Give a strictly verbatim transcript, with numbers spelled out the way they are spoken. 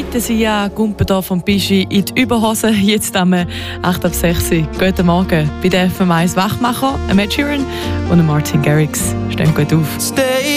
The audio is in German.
Mitte Sia, Gumpen hier vom Bischi in die Überhose. Jetzt am acht ab sechs. Guten Morgen bei der F M eins Wachmacher, Ed Sheeran und Martin Garrix. Stehen gut auf. Stay